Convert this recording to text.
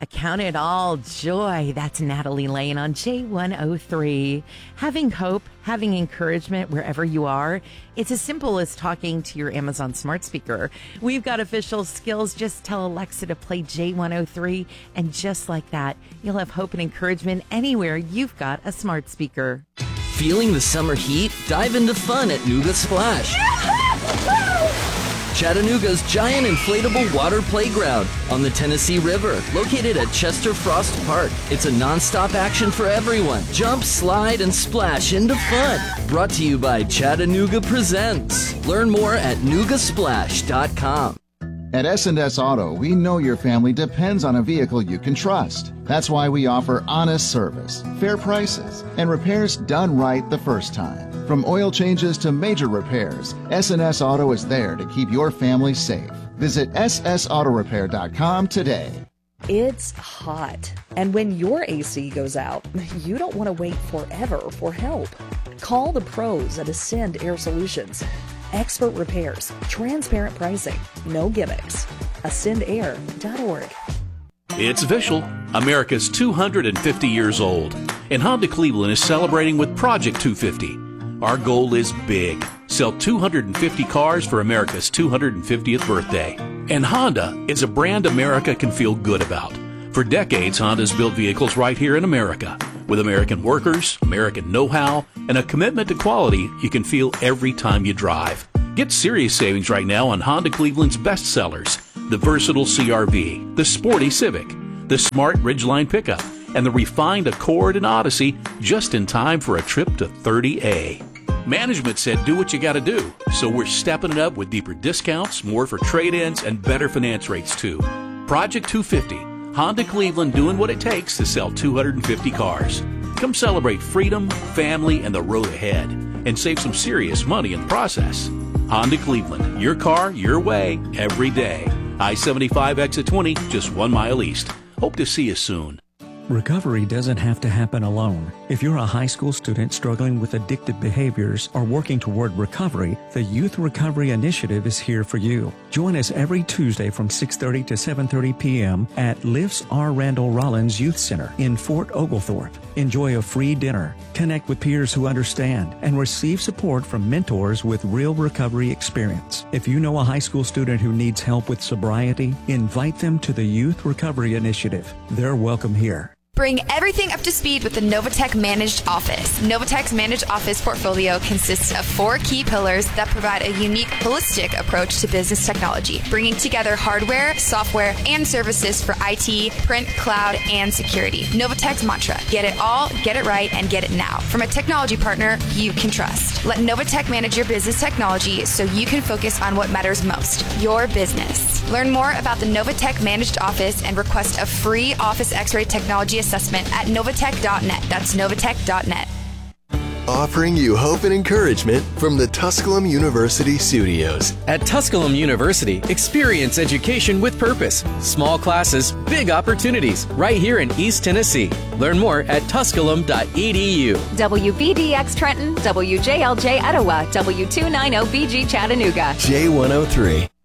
count it all joy. That's Natalie Lane on J103. Having hope, having encouragement wherever you are. It's as simple as talking to your Amazon smart speaker. We've got official skills. Just tell Alexa to play J103, and just like that, you'll have hope and encouragement anywhere you've got a smart speaker. Feeling the summer heat? Dive into fun at Nooga Splash. Chattanooga's giant inflatable water playground on the Tennessee River, located at Chester Frost Park. It's a non-stop action for everyone. Jump, slide, and splash into fun. Brought to you by Chattanooga Presents. Learn more at noogasplash.com. At S&S Auto, we know your family depends on a vehicle you can trust. That's why we offer honest service, fair prices, and repairs done right the first time. From oil changes to major repairs, S&S Auto is there to keep your family safe. Visit ssautorepair.com today. It's hot, and when your AC goes out, you don't want to wait forever for help. Call the pros at Ascend Air Solutions. Expert repairs, transparent pricing, no gimmicks. AscendAir.org. It's official. America's 250 years old, and Honda Cleveland is celebrating with Project 250. Our goal is big. Sell 250 cars for America's 250th birthday. And Honda is a brand America can feel good about. For decades, Honda's built vehicles right here in America. With American workers, American know-how, and a commitment to quality you can feel every time you drive. Get serious savings right now on Honda Cleveland's best sellers: the versatile CR-V, the sporty Civic, the smart Ridgeline pickup, and the refined Accord and Odyssey, just in time for a trip to 30A. Management said do what you gotta do, so we're stepping it up with deeper discounts, more for trade-ins, and better finance rates too. Project 250, Honda Cleveland doing what it takes to sell 250 cars. Come celebrate freedom, family, and the road ahead, and save some serious money in the process. Honda Cleveland, your car, your way, every day. I-75 exit 20, just 1 mile east. Hope to see you soon. Recovery doesn't have to happen alone. If you're a high school student struggling with addictive behaviors or working toward recovery, the Youth Recovery Initiative is here for you. Join us every Tuesday from 6:30 to 7:30 p.m. at Lifts R. Randall Rollins Youth Center in Fort Oglethorpe. Enjoy a free dinner, connect with peers who understand, and receive support from mentors with real recovery experience. If you know a high school student who needs help with sobriety, invite them to the Youth Recovery Initiative. They're welcome here. Bring everything up to speed with the Novatech Managed Office. Novatech's Managed Office portfolio consists of 4 key pillars that provide a unique, holistic approach to business technology, bringing together hardware, software, and services for IT, print, cloud, and security. Novatech's mantra: get it all, get it right, and get it now. From a technology partner you can trust. Let Novatech manage your business technology so you can focus on what matters most, your business. Learn more about the Novatech Managed Office and request a free Office X-ray technology assessment at Novatech.net. That's Novatech.net. Offering you hope and encouragement from the Tusculum University studios. At Tusculum University, experience education with purpose. Small classes, big opportunities, right here in East Tennessee. Learn more at tusculum.edu. WBDX Trenton, WJLJ Etowah, W290BG Chattanooga. J103.